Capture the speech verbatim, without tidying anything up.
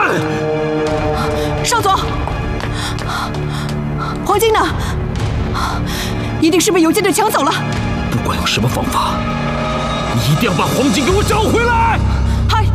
少佐，黄金呢？一定是被游击队抢走了。 不管用什么方法，你一定要把黄金给我找回来！